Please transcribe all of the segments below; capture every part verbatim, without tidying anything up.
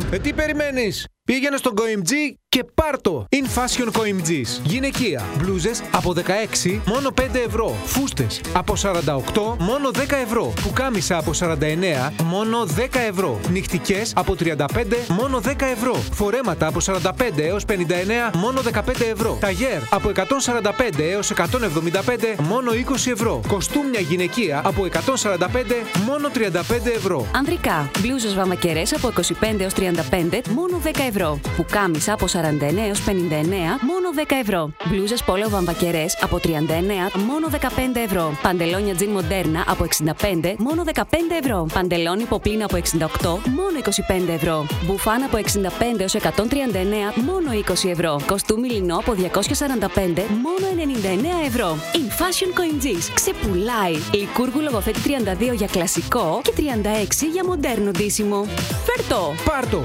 Ε, τι περιμένεις? Πήγαινε στον Coimg και πάρτο. In Fashion Coimg's. Γυναικεία. Μπλούζες από δεκαέξι μόνο πέντε ευρώ. Φούστες από σαράντα οκτώ μόνο δέκα ευρώ. Πουκάμισα από σαράντα εννέα μόνο δέκα ευρώ. Νυχτικές από τριάντα πέντε μόνο δέκα ευρώ. Φορέματα από σαράντα πέντε έως πενήντα εννέα μόνο δεκαπέντε ευρώ. Ταγέρ από εκατόν σαράντα πέντε έως εκατόν εβδομήντα πέντε μόνο είκοσι ευρώ. Κοστούμια γυναικεία από εκατόν σαράντα πέντε μόνο τριάντα πέντε ευρώ. Ανδρικά. Μπλούζες βαμακερές από είκοσι πέντε έως τριάντα πέντε μόνο δέκα ευρώ. Πουκάμισα από σαράντα εννέα έως πενήντα εννέα μόνο δέκα ευρώ. Μπλούζες πόλο βαμβακερές από τριάντα εννέα μόνο δεκαπέντε ευρώ. Παντελόνια τζιν μοντέρνα από εξήντα πέντε μόνο δεκαπέντε ευρώ. Παντελόνι ποπλίνα από εξήντα οκτώ μόνο είκοσι πέντε ευρώ. Μπουφάν από εξήντα πέντε έως εκατόν τριάντα εννέα μόνο είκοσι ευρώ. Κοστούμι λινό από διακόσια σαράντα πέντε μόνο ενενήντα εννέα ευρώ. In Fashion Coimg's. Ξεπουλάει. Λικούργου λογοθέτη τριάντα δύο για κλασικό και τριάντα έξι για μοντέρνο ντύσιμο. Φέρτο! Πάρτο!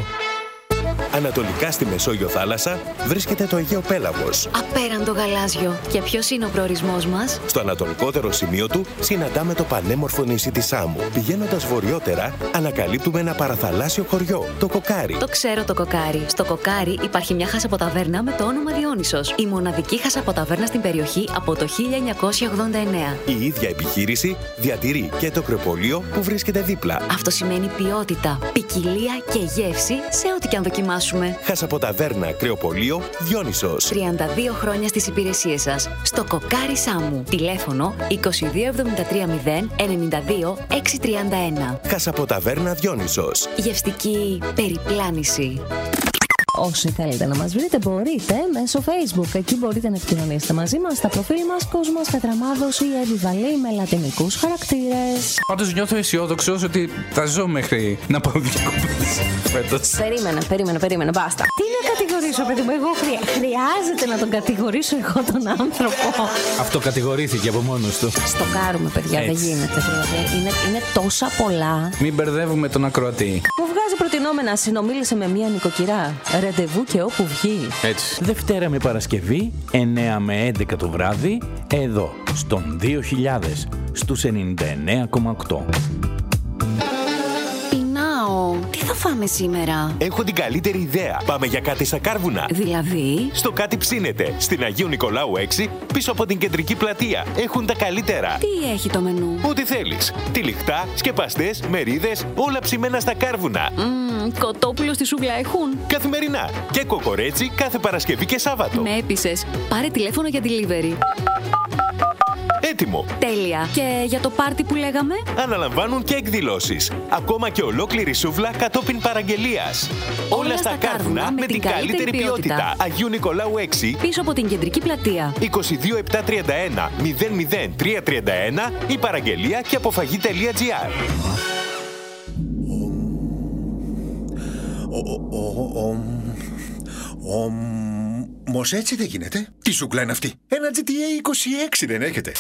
Ανατολικά στη Μεσόγειο θάλασσα βρίσκεται το Αιγαίο Πέλαγος. Απέραντο γαλάζιο. Και ποιος είναι ο προορισμός μας? Στο ανατολικότερο σημείο του συναντάμε το πανέμορφο νησί της Σάμου. Πηγαίνοντας βορειότερα, ανακαλύπτουμε ένα παραθαλάσσιο χωριό, το Κοκάρι. Το ξέρω το Κοκάρι. Στο Κοκάρι υπάρχει μια χασαποταβέρνα με το όνομα Διόνυσος. Η μοναδική χασαποταβέρνα στην περιοχή από το χίλια εννιακόσια ογδόντα εννέα. Η ίδια επιχείρηση διατηρεί και το κρεοπολείο που βρίσκεται δίπλα. Αυτό σημαίνει ποιότητα, ποικιλία και γεύση σε ό,τι και αν δοκιμάσουμε. Χασαποταβέρνα Κρεοπολείο Διόνυσος. τριάντα δύο χρόνια στις υπηρεσίες σας. Στο Κοκάρι Σάμου. Τηλέφωνο είκοσι δύο εβδομήντα τρία μηδέν ενενήντα δύο εξακόσια τριάντα ένα. Χασαποταβέρνα Διόνυσος. Γευστική περιπλάνηση. Όσοι θέλετε να μας βρείτε μπορείτε μέσω Facebook. Εκεί μπορείτε να επικοινωνήσετε μαζί μας στα προφίλ μας Κόσμος Κατραμάδος ή Εβιβαλή με λατινικούς χαρακτήρες. Πάντως νιώθω αισιόδοξος ότι θα ζω μέχρι να πάω διακοπές φέτος. Περίμενε, περίμενε, περίμενε, μπάστα. Τι να κατηγορήσω, παιδί μου, εγώ χρεια... χρειάζεται να τον κατηγορήσω εγώ τον άνθρωπο. Αυτό κατηγορήθηκε από μόνος του. Στο κάρουμε, παιδιά, Έτσι. δεν γίνεται. Δηλαδή, είναι, είναι τόσα πολλά. Μην μπερδεύουμε τον ακροατή. Μου βγάζει προτινόμενα, συνομίλησε με μία νοικοκυρά. Ραντεβού και όπου βγει. Έτσι. Δευτέρα με Παρασκευή, εννέα με έντεκα το βράδυ, εδώ, στον δύο χιλιάδες, στους ενενήντα εννέα κόμμα οκτώ. Πεινάω. Τι θα φάμε σήμερα? Έχω την καλύτερη ιδέα. Πάμε για κάτι στα Κάρβουνα. Δηλαδή? Στο Κάτι Ψήνεται, στην Αγίου Νικολάου έξι, πίσω από την κεντρική πλατεία. Έχουν τα καλύτερα. Τι έχει το μενού? Ό,τι θέλεις. Τυλιχτά, σκεπαστές, μερίδες, όλα ψημένα στα Κάρβουνα. Μμμ, κοτόπουλο στη σούβλα έχουν? Καθημερινά. Και κοκορέτσι κάθε Παρασκευή και Σάββατο. Με έπεισες. Πάρε τηλέφωνο για delivery. Έτοιμο. Τέλεια. Και για το πάρτι που λέγαμε? Αναλαμβάνουν και εκδηλώσεις. Ακόμα και ολόκληρη σούβλα κατόπιν παραγγελίας. Όλα στα Κάρβουνα με την καλύτερη ποιότητα. Αγίου Νικολάου έξι, πίσω από την κεντρική πλατεία. είκοσι δύο επτακόσια τριάντα ένα μηδέν μηδέν τριακόσια τριάντα ένα ή παραγγελία και αποφαγή.gr. Όμως έτσι δεν γίνεται. Τι σούκλα είναι αυτή? Ένα τζι τι έι είκοσι έξι δεν έχετε?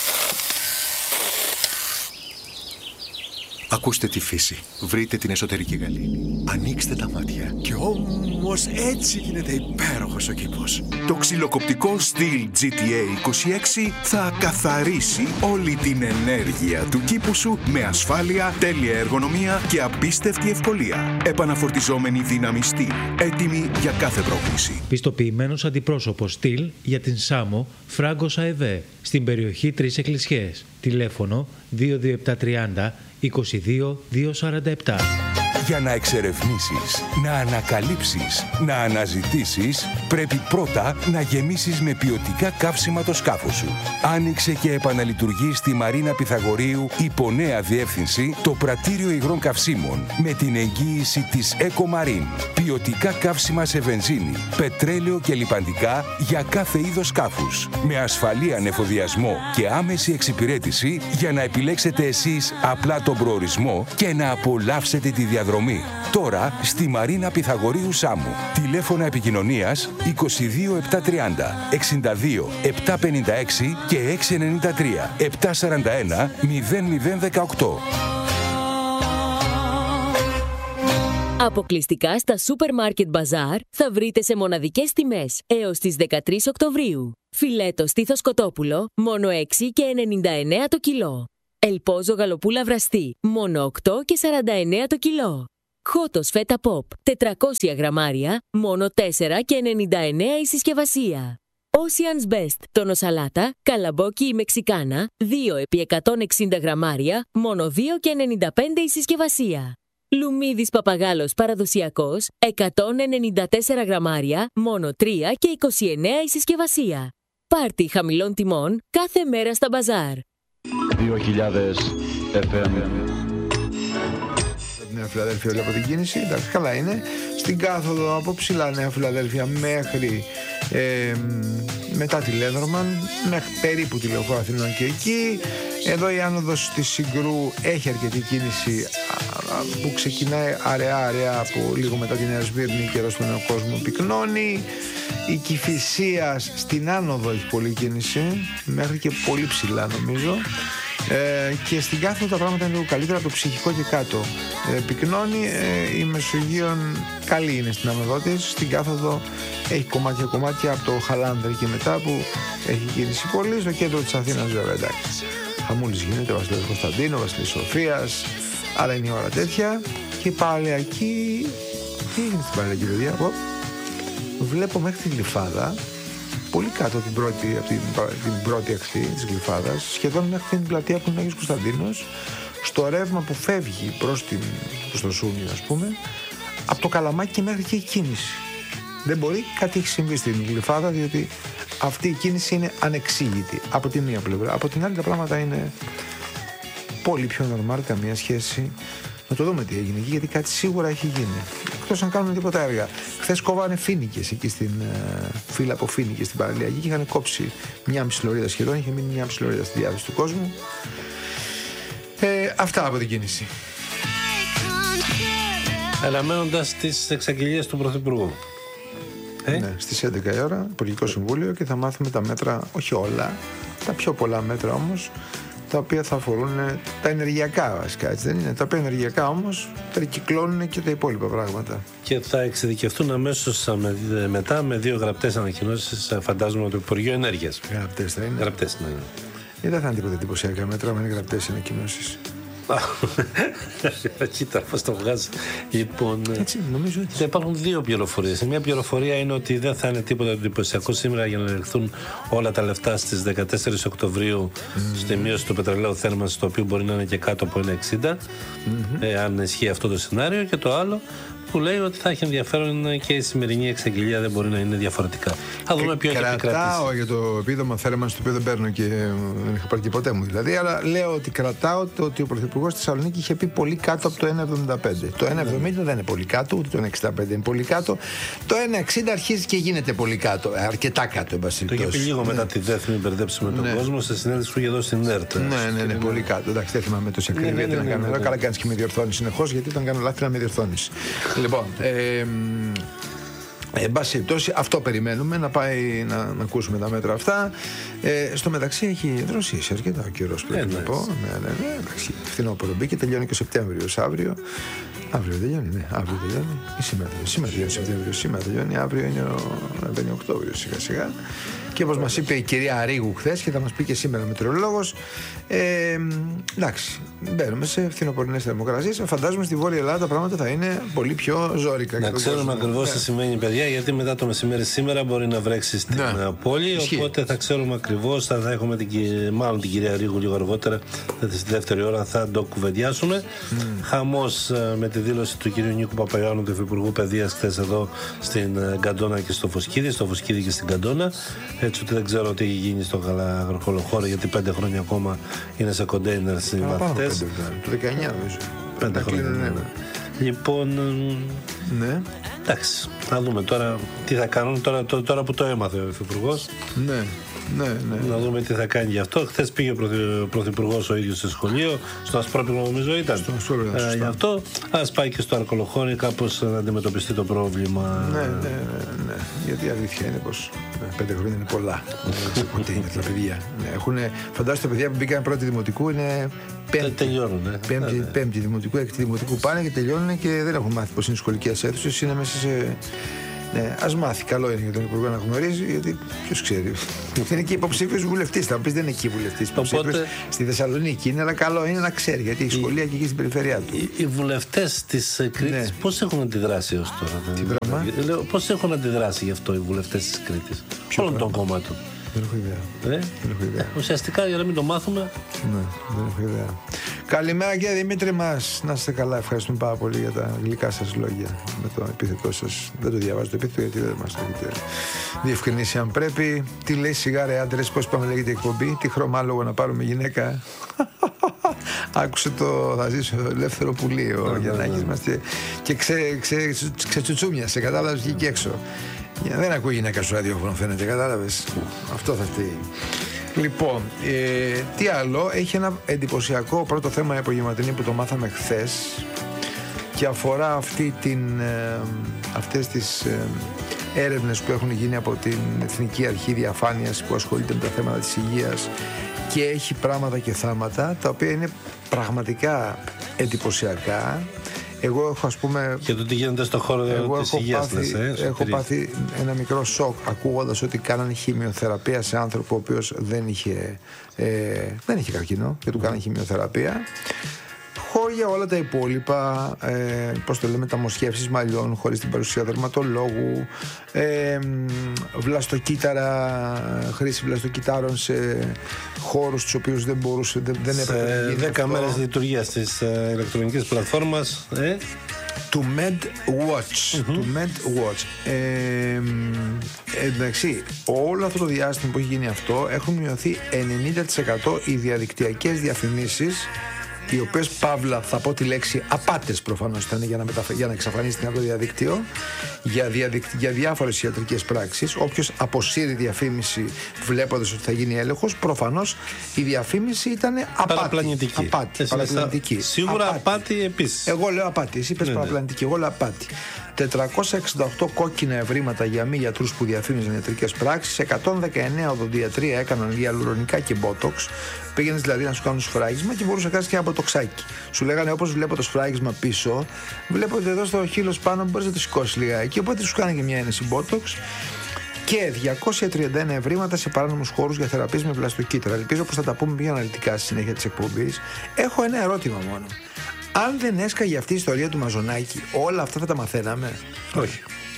Ακούστε τη φύση. Βρείτε την εσωτερική γαλήνη. Ανοίξτε τα μάτια. Και όμως έτσι γίνεται υπέροχος ο κήπος. Το ξυλοκοπτικό στυλ τζι τι έι είκοσι έξι θα καθαρίσει όλη την ενέργεια του κήπου σου με ασφάλεια, τέλεια εργονομία και απίστευτη ευκολία. Επαναφορτιζόμενη δύναμη στυλ. Έτοιμη για κάθε πρόκληση. Πιστοποιημένος αντιπρόσωπος στυλ για την Σάμο Φράγκος ΑΕΒ στην περιοχή Τρεις Εκκλησιές. Τηλέφωνο δύο δύο επτά τριάντα είκοσι δύο διακόσια σαράντα επτά. Για να εξερευνήσεις, να ανακαλύψεις, να αναζητήσεις, πρέπει πρώτα να γεμίσεις με ποιοτικά καύσιμα το σκάφος σου. Άνοιξε και επαναλειτουργεί στη Μαρίνα Πυθαγορείου υπό νέα διεύθυνση το πρατήριο υγρών καυσίμων με την εγγύηση της EcoMarine. Ποιοτικά καύσιμα σε βενζίνη, πετρέλαιο και λιπαντικά για κάθε είδος σκάφους. Με ασφαλή ανεφοδιασμό και άμεση εξυπηρέτηση για να επιλέξετε εσείς απλά τον προορισμό και να απολαύσετε τη διαδρομή. Τώρα στη Μαρίνα Πυθαγορείου Σάμου. Τηλέφωνα επικοινωνίας είκοσι δύο επτακόσια τριάντα εξήντα δύο επτακόσια πενήντα έξι και εξακόσια ενενήντα τρία επτακόσια σαράντα ένα μηδέν μηδέν δεκαοκτώ. Αποκλειστικά στα Supermarket Bazaar θα βρείτε σε μοναδικές τιμές έως τις δεκατρείς Οκτωβρίου. Φιλέτο στήθος κοτόπουλο, μόνο έξι και ενενήντα εννέα το κιλό. Ελπόζο γαλοπούλα βραστή, μόνο οκτώ και σαράντα εννέα το κιλό. Χότος φέτα pop, τετρακόσια γραμμάρια, μόνο τέσσερα και ενενήντα εννέα η συσκευασία. Ocean's Best, τόνο σαλάτα, καλαμπόκι ή μεξικάνα, δύο επί εκατόν εξήντα γραμμάρια, μόνο δύο και ενενήντα πέντε η συσκευασία. Λουμίδης παπαγάλος παραδοσιακός, εκατόν ενενήντα τέσσερα γραμμάρια, μόνο τρία και είκοσι εννέα η συσκευασία. Πάρτι χαμηλών τιμών κάθε μέρα στα μπαζάρ. δύο χιλιάδες εφ εμ. Νέα Φιλαδέλφια όλη από την κίνηση, εντάξει, καλά είναι. Στην κάθοδο από ψηλά Νέα Φιλαδέλφια μέχρι ε, μετά τη Λέδρομαν, μέχρι περίπου τη Λεωφόρο Αθηνών και εκεί. Εδώ η άνοδος της Συγκρού έχει αρκετή κίνηση που ξεκινάει αραιά-αραιά από λίγο μετά τη Νέα Σμύρνη και εδώ στον νέο κόσμο πυκνώνει. Η Κηφισίας στην άνοδο έχει πολλή κίνηση, μέχρι και πολύ ψηλά νομίζω. Ε, και στην κάθοδο τα πράγματα είναι λίγο καλύτερα από το ψυχικό και κάτω. Ε, πυκνώνει, ε, η Μεσογείων καλή είναι στην άνοδό της. Στην κάθοδο έχει κομμάτια κομμάτια από το Χαλάνδρη και μετά που έχει κίνηση πολύ. Στο κέντρο της Αθήνας βέβαια, εντάξει, χαμούλης γίνεται, Βασιλεύς Κωνσταντίνου, Βασιλής Σοφίας, αλλά είναι η ώρα τέτοια. Και η Παλαιακή, τι έγινε στην Παλαιακή, παιδιά? Εγώ βλέπω μέχρι την Γλυφάδα, πολύ κάτω την πρώτη, από την, την πρώτη ακτή της Γλυφάδας, σχεδόν μέχρι την πλατεία που είναι ο Άγιος Κωνσταντίνος, στο ρεύμα που φεύγει προς, την, προς το Σούνιο, ας πούμε, από το Καλαμάκι και μέχρι και η κίνηση. Δεν μπορεί, κάτι έχει συμβεί στην Γλυφάδα, διότι αυτή η κίνηση είναι ανεξήγητη από τη μία πλευρά. Από την άλλη τα πράγματα είναι πολύ πιο normal, καμία σχέση. Να το δούμε τι έγινε εκεί, γιατί κάτι σίγουρα έχει γίνει. Εκτός αν κάνουν τίποτα έργα. Χθες κόβανε φοίνικες εκεί στην uh, φύλλα από φοίνικες στην Παραλιακή και είχαν κόψει μια μισή λωρίδα σχεδόν. Είχε μείνει μια μισή λωρίδα στη διάθεση του κόσμου. Ε, αυτά από την κίνηση. Αναμένοντας τις εξαγγελίες του Πρωθυπουργού. Ε? Ναι, στις έντεκα η ώρα, Υπουργικό Συμβούλιο, και θα μάθουμε τα μέτρα, όχι όλα, τα πιο πολλά μέτρα όμως, τα οποία θα αφορούν τα ενεργειακά βασικά, έτσι δεν είναι? Τα οποία ενεργειακά όμως περικυκλώνουν και τα υπόλοιπα πράγματα. Και θα εξειδικευτούν αμέσως μετά με δύο γραπτές ανακοινώσεις, φαντάζομαι, του Υπουργείου Ενέργειας. Γραπτές θα είναι. Γραπτές, ναι. Ε, δεν θα είναι τίποτα εντυπωσιακά μέτρα, με είναι γραπτές ανακοινώσεις. Κοίτα πώς το βγάζει. Λοιπόν, έτσι, νομίζω έτσι. Θα υπάρχουν δύο πληροφορίες. Μια πληροφορία είναι ότι δεν θα είναι τίποτα εντυπωσιακό σήμερα για να ελεγχθούν όλα τα λεφτά στις δεκατέσσερις Οκτωβρίου mm. στη μείωση του πετρελαίου θέρμανσης, το οποίο μπορεί να είναι και κάτω από ένα εξήντα, mm-hmm. ε, αν ισχύει αυτό το σενάριο. Και το άλλο που λέει ότι θα έχει ενδιαφέρον και η σημερινή εξαγγελία δεν μπορεί να είναι διαφορετικά. Θα δούμε ποιο έχει επικρατήσει. Κρατάω για το επίδομα θέρμανσης, το οποίο δεν παίρνω και δεν είχα πάρει και ποτέ μου δηλαδή, αλλά λέω ότι κρατάω το ότι ο Πρωθυπουργός της Θεσσαλονίκη είχε πει πολύ κάτω από το ένα εβδομήντα πέντε. Το ένα εβδομήντα δεν είναι πολύ κάτω, ούτε το ένα εξήντα πέντε είναι πολύ κάτω. Το ένα εξήντα αρχίζει και γίνεται πολύ κάτω, αρκετά κάτω, εν πάση περιπτώσει. Το είχε πει λίγο μετά τη ΔΕΘ, μην μπερδέψουμε τον κόσμο, σε συνέντευξη που είχε δώσει στην ΕΡΤ. Ναι, ναι, ναι, πολύ κάτω. Εντάξει, δεν θυμάμαι τόση ακρίβεια τι να κάνω. Καλά κάνεις και με διορθώνεις συνεχώς, γιατί όταν κάνω λάθη να με διορθώνεις. Λοιπόν. Ε, εν πάση περιπτώσει, αυτό περιμένουμε να πάει να, να ακούσουμε τα μέτρα αυτά. Ε, στο μεταξύ έχει δροσίσει αρκετά ο καιρός, πρέπει να πω. Ναι, ναι, ναι. Εντάξει, φθινόπωρο μπήκε, τελειώνει και ο Σεπτέμβριος αύριο. Αύριο τελειώνει, ναι, αύριο τελειώνει. Ή σήμερα, σήμερα τελειώνει Σεπτέμβριο, σήμερα τελειώνει. Αύριο είναι ο, είναι ο Οκτώβριο σιγά σιγά. Και όπως μας είπε η κυρία Αρίγου χθες και θα μας πει και σήμερα μετεωρολόγος, ε, εντάξει, μπαίνουμε σε φθινοπορεινές θερμοκρασίες. Φαντάζομαι στη Βόρεια Ελλάδα τα πράγματα θα είναι πολύ πιο ζόρικα. Να ξέρουμε ακριβώς τι σημαίνει, παιδιά, γιατί μετά το μεσημέρι σήμερα μπορεί να βρέξει στην ναι. πόλη. Ισχύει. Οπότε θα ξέρουμε ακριβώς, θα έχουμε την, μάλλον την κυρία Αρίγου λίγο αργότερα, στη δεύτερη ώρα θα το κουβεντιάσουμε. Mm. Χαμός με τη δήλωση του κυρίου Νίκου Παπαϊωάννου, του Υφυπουργού Παιδείας, χθες εδώ στην Καντόνα και στο Φωσκίδη, στο Φωσκίδη και στην Καντόνα. Έτσι ότι δεν ξέρω τι έχει γίνει στο αγροχολοχώρο, γιατί πέντε χρόνια ακόμα είναι σε κοντέινερ στις μαθητές. Το δεκαεννιά νομίζω. Πέντε χρόνια. Ναι, ναι. Λοιπόν, ναι. Εντάξει, θα δούμε τώρα τι θα κάνουν τώρα, τώρα που το έμαθε ο Υφυπουργός. Ναι. Ναι, ναι. Να δούμε τι θα κάνει γι' αυτό. Χθες πήγε ο Πρωθυπουργός ο ίδιος στο σχολείο, στο Ασπρόπυργο νομίζω ήταν. Στο Ασπρόπυργο. Ε, γι' αυτό ας πάει και στο Αρκολοχώρι κάπως να αντιμετωπιστεί το πρόβλημα. Ναι, ναι, ναι, ναι. Γιατί η αλήθεια είναι πως πέντε χρόνια είναι πολλά. Ό,τι είναι τα παιδιά. Ναι, φαντάζομαι τα παιδιά που μπήκαν πρώτη δημοτικού είναι πέμπτη. Τελειώνουν. Ναι. Πέμπτη, ναι. πέμπτη δημοτικού, έκτη δημοτικού πάνε και τελειώνουν και δεν έχουν μάθει πως είναι σχολικές αίθουσες. Είναι μέσα σε Ναι, ας μάθει. Καλό είναι για τον Υπουργό να γνωρίζει, γιατί ποιος ξέρει. Είναι και υποψήφιος βουλευτής. Θα μου πεις δεν είναι εκεί βουλευτής. Υποψήφιος οπότε... στη Θεσσαλονίκη είναι, αλλά καλό είναι να ξέρει, γιατί έχει σχολεία και εκεί στην περιφέρειά του. Οι, οι βουλευτές της Κρήτης, ναι, πώς έχουν αντιδράσει ως τώρα? Τι πράγμα? Πώς έχουν αντιδράσει γι' αυτό οι βουλευτές της Κρήτης, όλων των κομμάτων? Δεν έχω ιδέα. Ε? Δεν έχω ιδέα. Ουσιαστικά για να μην το μάθουμε. Ναι, δεν έχω ιδέα. Καλημέρα κύριε Δημήτρη μας. Να είστε καλά. Ευχαριστούμε πάρα πολύ για τα γλυκά σας λόγια με το επίθετό σας. Δεν το διαβάζω το επίθετο γιατί δεν μας το έχετε διευκρινίσει αν πρέπει. Τι λέει σιγά ρε άντρες, πώς πάμε λέγεται η εκπομπή? Τι χρωμάλογο να πάρουμε γυναίκα? Άκουσε το θα ζήσω ελεύθερο πουλί ο Γιαννάκης μας και, και ξε, ξε, ξε, ξετσουτσούμιασε, κατάλαβες, βγήκε έξω. Δεν ακούει γυναίκα στο ραδιόφωνο, φαίνεται, κατάλαβες. Αυτό θα φταίει. Λοιπόν, ε, τι άλλο? Έχει ένα εντυπωσιακό πρώτο θέμα απογευματινή που το μάθαμε χθες και αφορά αυτή την, ε, αυτές τις ε, έρευνες που έχουν γίνει από την Εθνική Αρχή Διαφάνειας που ασχολείται με τα θέματα της υγείας και έχει πράγματα και θάματα τα οποία είναι πραγματικά εντυπωσιακά. Εγώ έχω, ας πούμε... Και το τι γίνεται στον χώρο της υγείας, πάθει, λες, ε, έχω πάθει ένα μικρό σοκ ακούγοντας ότι κάνανε χημειοθεραπεία σε άνθρωπο ο οποίος δεν είχε, ε, δεν είχε καρκίνο και του κάνανε χημειοθεραπεία. Χώρια όλα τα υπόλοιπα, ε, πώς το λέμε, ταμοσχεύσεις μαλλιών χωρίς την παρουσία δερματολόγου, ε, βλαστοκύτταρα, χρήση βλαστοκυτάρων σε χώρους τους οποίους δεν μπορούσε, δεν, δεν έπρεπε να γίνει. δέκα μέρες λειτουργίας της ε, ηλεκτρονικής πλατφόρμας ε. του MedWatch. Mm-hmm. Του MedWatch. Ε, εντάξει, όλο αυτό το διάστημα που έχει γίνει αυτό έχουν μειωθεί ενενήντα τοις εκατό οι διαδικτυακές διαφημίσεις, οι οποίες, παύλα, θα πω τη λέξη απάτες προφανώς ήταν για να, μεταφ... για να εξαφανίσει την από το διαδίκτυο για, διαδικ... για διάφορες ιατρικές πράξεις. Όποιος αποσύρει διαφήμιση βλέποντας ότι θα γίνει έλεγχος, προφανώς η διαφήμιση ήταν απάτη. Παραπλανητική. Απάτη. Παραπλανητική. Σίγουρα απάτη, απάτη επίσης. Εγώ λέω απάτη, εσύ είπες ναι, παραπλανητική, εγώ λέω απάτη. τετρακόσια εξήντα οκτώ κόκκινα ευρήματα για μη γιατρούς που διαφήμιζαν ιατρικές πράξεις, εκατόν δεκαεννέα οδοντιατρία έκαναν διαλουρονικά και μπότοξ. Πήγαινες δηλαδή να σου κάνουν σφράγισμα και μπορούσε να κάνεις και ένα μποτοξάκι. Σου λέγανε, όπως βλέπω το σφράγισμα πίσω, βλέπω ότι εδώ στο χείλος πάνω μπορείς να το σηκώσεις λιγάκι. Οπότε σου κάνει και μια ένεση μπότοξ. Και διακόσια τριάντα ένα ευρήματα σε παράνομους χώρους για θεραπείες με βλαστοκύτταρα. Ελπίζω πως θα τα πούμε πιο αναλυτικά στη συνέχεια της εκπομπής. Έχω ένα ερώτημα μόνο. Αν δεν έσκαγε αυτή η ιστορία του Μαζονάκη, όλα αυτά θα τα μαθαίναμε? Όχι.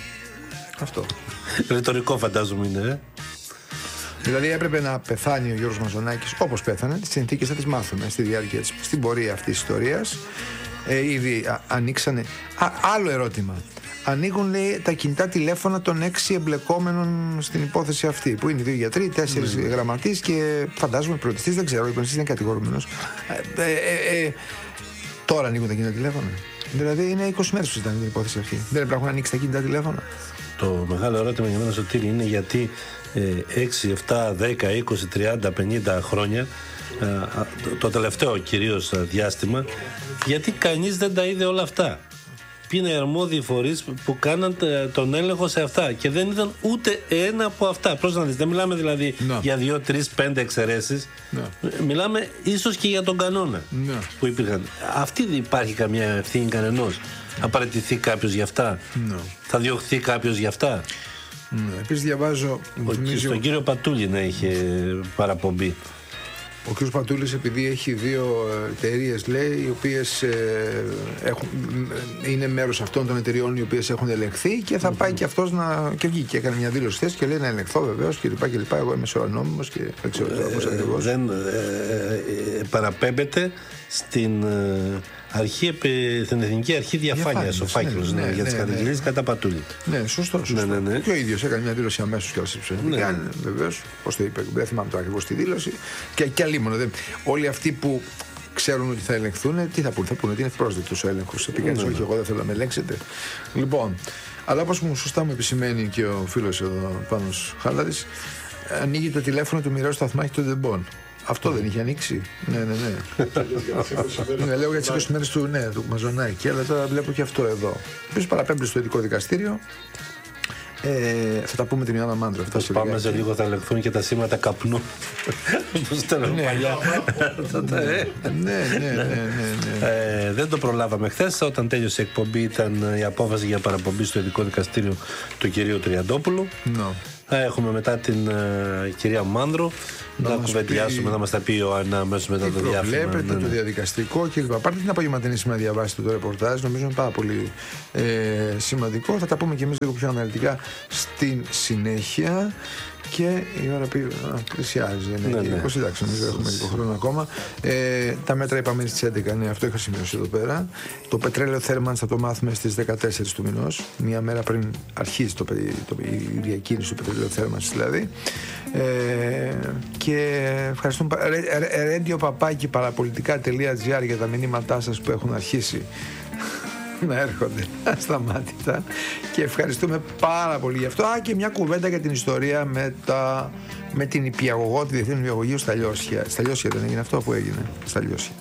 Αυτό. Ρητορικό φαντάζομαι είναι, ε. Δηλαδή έπρεπε να πεθάνει ο Γιώργος Μαζονάκης όπως πέθανε. Τις συνθήκες θα τις μάθουμε στη διάρκεια της, στην πορεία αυτής της ιστορίας. Ε, ήδη α, ανοίξανε. Α, άλλο ερώτημα. Ανοίγουν, λέει, τα κινητά τηλέφωνα των έξι εμπλεκόμενων στην υπόθεση αυτή. Που είναι οι δύο γιατροί, τέσσερις mm. γραμματείς και φαντάζομαι πρωτιστής, δεν ξέρω, ο υπολογιστής είναι κατηγορούμενος. Ε, ε, ε, ε, τώρα ανοίγουν τα κινητά τηλέφωνα. Δηλαδή είναι είκοσι μέρες που συζητάνε την υπόθεση αυτή. Δεν πρέπει να έχουν ανοίξει τα κινητά τηλέφωνα. Το μεγάλο ερώτημα για μένα, Σωτήρη, είναι γιατί έξι, επτά, δέκα, είκοσι, τριάντα, πενήντα χρόνια, το τελευταίο κυρίως διάστημα, γιατί κανείς δεν τα είδε όλα αυτά. Ποιοι είναι οι αρμόδιοι φορείς που κάναν τον έλεγχο σε αυτά και δεν ήταν ούτε ένα από αυτά. Πώς να δεις, δεν μιλάμε δηλαδή no. για δύο, τρεις, πέντε εξαιρέσεις. No. Μιλάμε ίσως και για τον κανόνα no. που υπήρχαν. Αυτή δεν υπάρχει καμία ευθύνη κανενός. No. Θα παραιτηθεί κάποιος γι' αυτά. No. Θα διωχθεί κάποιος γι' αυτά. Ναι, επίσης διαβάζω... Ο, στον κύριο Πατούλη να είχε παραπομπή. Ο κ. Πατούλης, επειδή έχει δύο εταιρείες, λέει, οι οποίες ε, έχουν, είναι μέρος αυτών των εταιρεών οι οποίες έχουν ελεγχθεί και θα mm-hmm. πάει και αυτός να... και βγήκε και έκανε μια δήλωση θέση και λέει να ελεγχθώ βεβαίως και λοιπά και λοιπά. Εγώ είμαι σωρανόμιμος και δεν ξέρω τώρα πώς ακριβώς. Δεν ε, ε, ε, παραπέμπεται στην... Ε, Αρχή, στην Εθνική Αρχή Διαφάνειας, ο φάκελος ναι, ναι, ναι, για τις ναι, καταγγελίες ναι. κατά Πατούλη. Ναι, σωστό. σωστό. Ναι, ναι, ναι. Και ο ίδιος έκανε μια δήλωση αμέσως και όλα ψηφιακά. Ναι. Βεβαίως, πώς το είπε, δεν θυμάμαι τώρα ακριβώς τη δήλωση. Και, και αλλήμον. Δε, όλοι αυτοί που ξέρουν ότι θα ελεγχθούν, τι θα πούνε, θα πούνε ότι είναι ευπρόσδεκτος ο έλεγχος. Θα πει κανείς, όχι, εγώ δεν θέλω να με ελέγξετε. Λοιπόν, αλλά όπως μου σωστά μου επισημαίνει και ο φίλος εδώ Πάνος Χάλαδης, ανοίγει το τηλέφωνο του μοιραίου σταθμάρχη των Δεμπών. Αυτό δεν είχε ανοίξει. Ναι, ναι, ναι. ναι λέω για τις είκοσι μέρες του, ναι, του Μαζονάκη, αλλά τώρα βλέπω και αυτό εδώ. Επίσης παραπέμπει στο ειδικό δικαστήριο Ε, θα τα πούμε την Ιωάννα Μάντρο. Πώς πάμε σε λίγο θα ελεγχθούν και τα σήματα καπνού. Πώς στέλνω παλιά. Ναι, ναι, ναι. Δεν το προλάβαμε χθες. Όταν τέλειωσε η εκπομπή ήταν η απόφαση για παραπομπή στο ειδικό δικαστήριο του κυρίου Τριαντόπουλου. Έχουμε μετά την κυρία Μάνδρο να, να κουβεντιάσουμε, να μας τα πει ο Ιωάννα αμέσως μετά το διάφορο. Βλέπετε ναι, ναι. το διαδικαστικό και πάρτε την απογευματινή σήμερα να διαβάσετε το ρεπορτάζ. Νομίζω είναι πάρα πολύ ε, σημαντικό. Θα τα πούμε και εμείς λίγο πιο αναλυτικά στην συνέχεια. Και η ώρα που πλησιάζει. Ναι, ναι, ναι. Εντάξει, νομίζω έχουμε λίγο χρόνο ακόμα. Ε, τα μέτρα είπαμε στις έντεκα. Ναι, αυτό είχα σημειώσει εδώ πέρα. Το πετρέλαιο θέρμανση θα το μάθουμε στις δεκατέσσερις του μηνός. Μία μέρα πριν αρχίσει το, το, η διακίνηση του πετρελαίου θέρμανση δηλαδή. Ε, και ευχαριστούμε. radio παπάκι παραπολιτικά τελεία τζι άρ για τα μηνύματά σας που έχουν αρχίσει να έρχονται ασταμάτητα και ευχαριστούμε πάρα πολύ γι' αυτό. Α, και μια κουβέντα για την ιστορία με, τα, με την υπηαγωγό, τη διεθνή υπηαγωγή στα Λιώσια. Στα Λιώσια δεν έγινε αυτό που έγινε στα Λιώσια.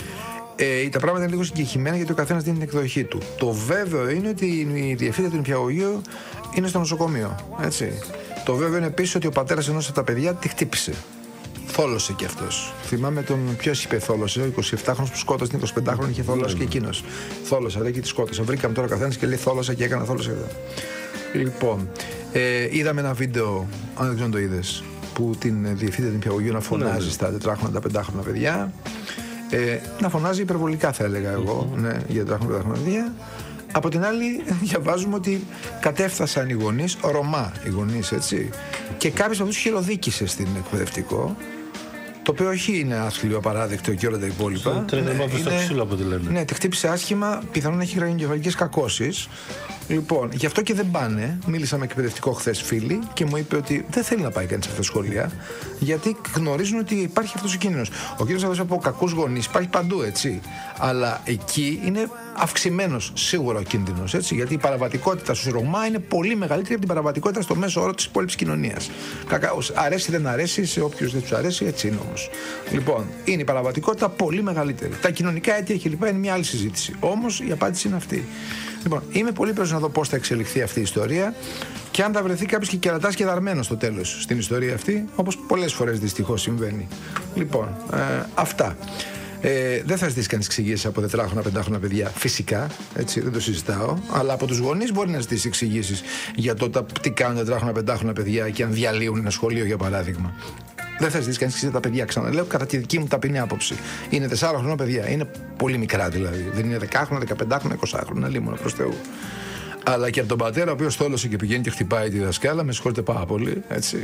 Ε, τα πράγματα είναι λίγο συγκεκριμένα γιατί ο καθένας δίνει την εκδοχή του. Το βέβαιο είναι ότι η διευθύντρια του νηπιαγωγείου είναι στο νοσοκομείο. Έτσι. Το βέβαιο είναι επίσης ότι ο πατέρας ενός από τα παιδιά τη χτύπησε. Θόλωσε κι αυτός. Θυμάμαι τον. Ποιος είπε θόλωσε, ο εικοσιεπτάχρονος που σκότωσε την εικοσιπεντάχρονη είχε θόλωσε και εκείνος. Θόλωσα, λέει και τη σκότωσα. Βρήκαμε τώρα ο καθένας και λέει θόλωσα και έκανα θόλωσα. Λοιπόν, ε, είδαμε ένα βίντεο, αν δεν ξέρω αν το είδες, που την διευθύντρια του νηπιαγωγείου να φωνάζει ναι, στα τετράχρονα, τα πεντάχρονα παιδιά. Ε, να φωνάζει υπερβολικά, θα έλεγα εγώ, mm-hmm. ναι, για τετράχρονα, πεντάχρονα παιδιά. Από την άλλη, διαβάζουμε ότι κατέφθασαν οι γονείς, Ρωμά οι γονείς, έτσι, και κάποιος από αυτούς χειροδίκησε στην εκπαιδευτικό. Το οποίο όχι είναι άθλιο, απαράδεκτο και όλα τα υπόλοιπα. Τρένε μαύρο στο ξύλο από ό,τι λένε. Ναι, τη χτύπησε άσχημα, πιθανόν να έχει κρανιογκεφαλικές κακώσεις. Λοιπόν, γι' αυτό και δεν πάνε. Μίλησα με εκπαιδευτικό χθες φίλη και μου είπε ότι δεν θέλει να πάει κανείς σε αυτά τα σχολεία, γιατί γνωρίζουν ότι υπάρχει αυτός ο κίνδυνος. Ο κίνδυνος αυτός από κακούς γονείς υπάρχει παντού, έτσι. Αλλά εκεί είναι αυξημένος σίγουρα ο κίνδυνος, έτσι. Γιατί η παραβατικότητα στους Ρωμά είναι πολύ μεγαλύτερη από την παραβατικότητα στο μέσο όρο της υπόλοιπης κοινωνίας. Κακάως, αρέσει δεν αρέσει, σε όποιους δεν τους αρέσει, έτσι είναι όμως. Λοιπόν, είναι η παραβατικότητα πολύ μεγαλύτερη. Τα κοινωνικά αίτια και λοιπά είναι μια άλλη συζήτηση. Όμως η απάντηση είναι αυτή. Λοιπόν, είμαι πολύ περίεργος να δω πώς θα εξελιχθεί αυτή η ιστορία και αν θα βρεθεί κάποιος και κερατάς και δαρμένος στο τέλος στην ιστορία αυτή, όπως πολλές φορές δυστυχώς συμβαίνει. Λοιπόν, ε, αυτά. Ε, δεν θα ζητήσει κανείς εξηγήσεις από τετράχρονα, πεντάχρονα παιδιά, φυσικά, έτσι, δεν το συζητάω. Αλλά από τους γονείς μπορεί να ζητήσει εξηγήσεις για το τα, τι κάνουν τετράχρονα, πεντάχρονα παιδιά και αν διαλύουν ένα σχολείο, για παράδειγμα. Δεν θα ζητήσει κανείς εξηγήσεις τα παιδιά, ξαναλέω, κατά τη δική μου ταπεινή άποψη. Είναι τεσσάρονα παιδιά, είναι πολύ μικρά δηλαδή. Δεν είναι δεκάχρονα, δεκαπεντάχρονα, εικοσάχρονα, λίμωνα προς Θεού. Αλλά και από τον πατέρα, ο οποίος θόλωσε και πηγαίνει και χτυπάει τη δασκάλα, με συγχωρείτε πάρα πολύ, έτσι.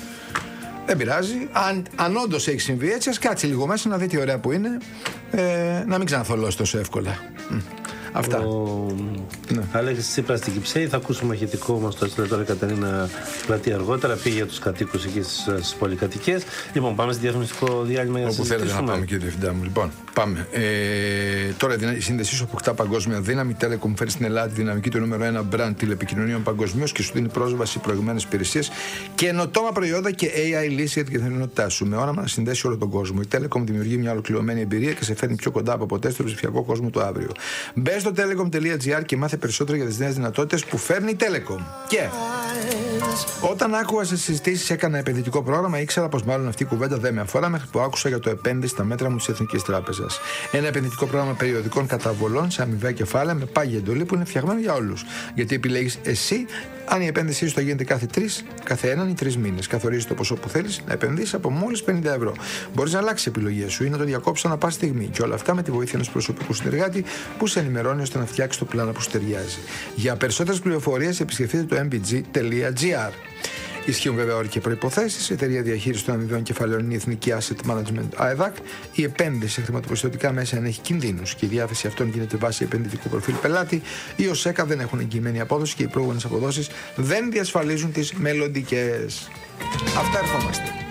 Δεν πειράζει. Αν, αν όντως έχει συμβεί έτσι, ας κάτσει λίγο μέσα να δει τι ωραία που είναι, ε, να μην ξαναθολώσει τόσο εύκολα. Αυτά. Ο ναι. Αλέξης Τσίπρας στην Κυψέη, θα ακούσουμε μαχητικό μας το έστειλε τώρα η Κατερίνα Πλατή αργότερα, πήγε για τους κατοίκους εκεί στις πολυκατοικίες. Λοιπόν, πάμε στη διαφημιστικό διάλειμμα για να συζητήσουμε. Όπου θέλετε να πάμε, κύριε Διευθυντά μου. Λοιπόν, πάμε. Ε, τώρα η σύνδεσή σου αποκτά παγκόσμια δύναμη. Telecom φέρει στην Ελλάδα τη δυναμική του νούμερο ένα brand τηλεπικοινωνίων παγκοσμίως και σου δίνει πρόσβαση σε προηγμένες υπηρεσίες και ενωτόμα προϊόντα και έι άι λύσεις για την καθημερινότητά σου. Με όραμα να συνδέσει όλο τον κόσμο. Η Telecom δημιουργεί μια ολοκληρωμένη εμπειρία και σε φέρνει πιο κοντά από ποτέ στο ψηφιακό κόσμο του αύριο. Μπες στο telecom τελεία τζι άρ και μάθε περισσότερο για τις νέες δυνατότητες που φέρνει η Telecom. Και όταν άκουγα σε συζητήσεις έκανα επενδυτικό πρόγραμμα, ήξερα πως μάλλον αυτή η κουβέντα δεν με αφορά μέχρι που άκουσα για το επένδυση στα μέτρα μου της Εθνικής Τράπεζας. Ένα επενδυτικό πρόγραμμα περιοδικών καταβολών σε αμοιβαία κεφάλαια με πάγια εντολή που είναι φτιαγμένο για όλους. Γιατί επιλέγεις εσύ αν η επένδυσή σου θα γίνεται κάθε τρεις, κάθε έναν ή τρεις μήνες. Καθορίζεις το ποσό που θέλεις να επενδύσεις από μόλις πενήντα ευρώ. Μπορείς να αλλάξεις επιλογές σου ή να το διακόψεις ανά πάση στιγμή. Και όλα αυτά με τη βοήθεια ενός προσωπικού συνεργάτη που σε ενημερώνει ώστε να φτιάξεις το πλάνο που σου ταιριάζει. Για περισσότερες πληροφορίες επισκεφτείτε το εμ μπι τζι τελεία τζι άρ. Ισχύουν βέβαια όροι και προϋποθέσεις. Η εταιρεία διαχείρισης των αμοιβαίων κεφαλαίων είναι η Εθνική Asset Management ΑΕΔΑΚ. Η επένδυση σε χρηματοπιστωτικά μέσα έχει κινδύνους και η διάθεση αυτών γίνεται βάσει επενδυτικού προφίλ πελάτη. Οι ΟΣΕΚΑ δεν έχουν εγγυημένη απόδοση και οι προηγούμενες αποδόσεις δεν διασφαλίζουν τις μελλοντικές. Αυτά ερχόμαστε.